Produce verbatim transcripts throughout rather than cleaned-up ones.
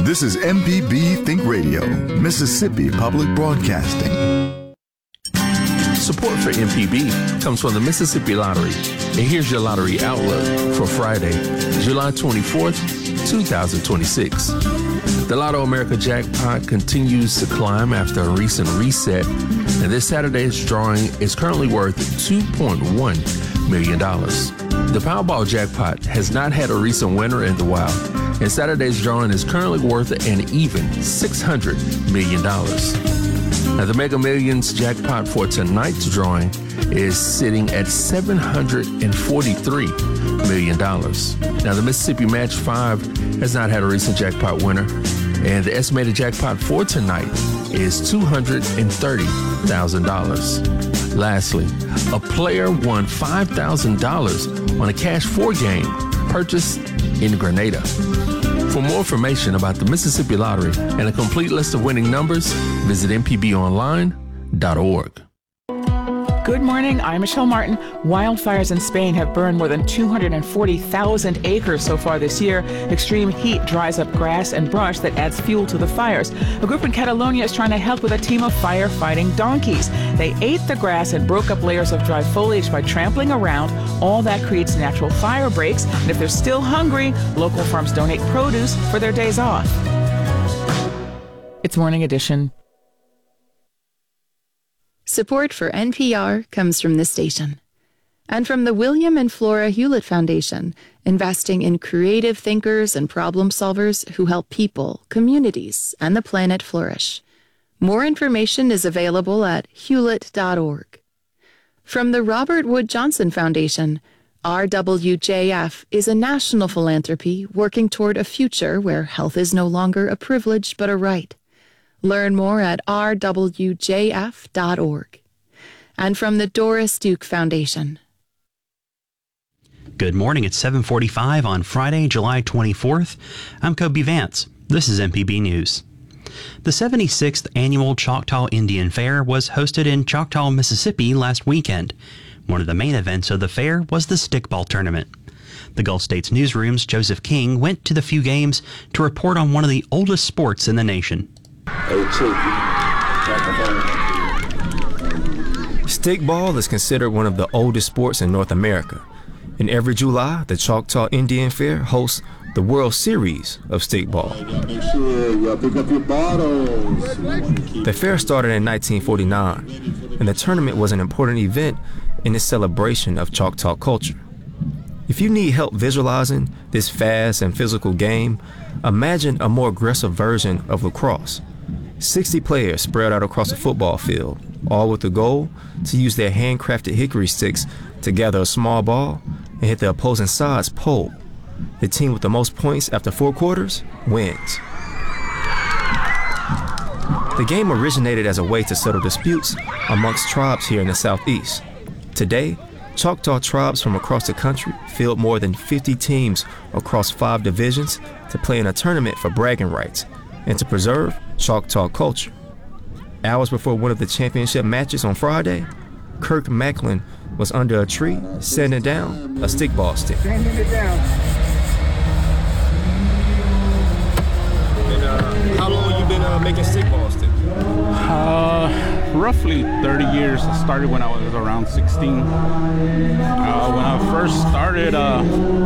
This is M P B Think Radio, Mississippi Public Broadcasting. Support for M P B comes from the Mississippi Lottery. And here's your lottery outlook for Friday, July twenty-fourth, two thousand twenty-six. The Lotto America jackpot continues to climb after a recent reset, and this Saturday's drawing is currently worth two point one million dollars. The Powerball jackpot has not had a recent winner in the wild, and Saturday's drawing is currently worth an even six hundred million dollars. Now, the Mega Millions jackpot for tonight's drawing is sitting at seven hundred forty-three million dollars. Now, the Mississippi Match five has not had a recent jackpot winner, and the estimated jackpot for tonight is two hundred thirty thousand dollars. Lastly, a player won five thousand dollars on a Cash four game purchased in Grenada. For more information about the Mississippi Lottery and a complete list of winning numbers, visit m p b online dot org. Good morning, I'm Michelle Martin. Wildfires in Spain have burned more than two hundred forty thousand acres so far this year. Extreme heat dries up grass and brush that adds fuel to the fires. A group in Catalonia is trying to help with a team of firefighting donkeys. They ate the grass and broke up layers of dry foliage by trampling around. All that creates natural fire breaks. And if they're still hungry, local farms donate produce for their days off. It's Morning Edition. Support for N P R comes from this station and from the William and Flora Hewlett Foundation, investing in creative thinkers and problem solvers who help people, communities, and the planet flourish. More information is available at hewlett dot org. From the Robert Wood Johnson Foundation, R W J F is a national philanthropy working toward a future where health is no longer a privilege but a right. Learn more at r w j f dot org. And from the Doris Duke Foundation. Good morning. It's seven forty-five on Friday, July twenty-fourth. I'm Kobe Vance. This is M P B News. The seventy-sixth Annual Choctaw Indian Fair was hosted in Choctaw, Mississippi last weekend. One of the main events of the fair was the stickball tournament. The Gulf States Newsroom's Joseph King went to the few games to report on one of the oldest sports in the nation. Stickball is considered one of the oldest sports in North America. And every July, the Choctaw Indian Fair hosts the World Series of Stickball. Make sure you pick up your bottles. The fair started in nineteen forty-nine, and the tournament was an important event in the celebration of Choctaw culture. If you need help visualizing this fast and physical game, imagine a more aggressive version of lacrosse. sixty players spread out across a football field, all with the goal to use their handcrafted hickory sticks to gather a small ball and hit the opposing side's pole. The team with the most points after four quarters wins. The game originated as a way to settle disputes amongst tribes here in the Southeast. Today, Choctaw tribes from across the country field more than fifty teams across five divisions to play in a tournament for bragging rights and to preserve Choctaw culture. Hours before one of the championship matches on Friday, Kirk Macklin was under a tree sanding down a stickball stick. Sanding it down. And, uh, how long you been uh, making stickball sticks? Uh, roughly thirty years. I started when I was around sixteen. Uh, when I first started, uh,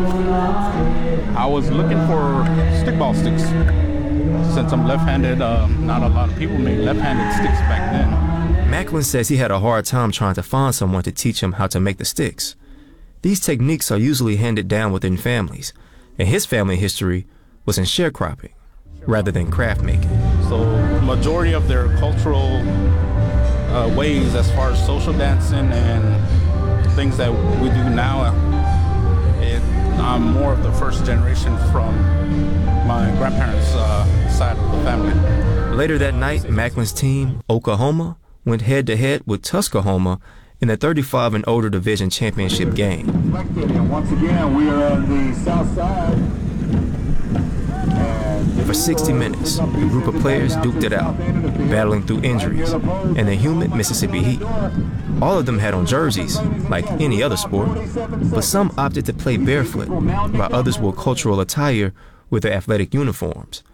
I was looking for stickball sticks. Since I'm left-handed, uh, not a lot of people made left-handed sticks back then. Macklin says he had a hard time trying to find someone to teach him how to make the sticks. These techniques are usually handed down within families, and his family history was in sharecropping rather than craft making. So majority of their cultural uh, ways as far as social dancing and things that we do now, it, I'm more of the first generation from my grandparents' uh, side of the family. Later that night, Macklin's team, Oklahoma, went head-to-head with Tuscaloosa in the thirty-five and older division championship game. And once again, we are on the south side. For sixty minutes, a group of players duked it out, battling through injuries and the humid Mississippi heat. All of them had on jerseys, like any other sport, but some opted to play barefoot, while others wore cultural attire with their athletic uniforms.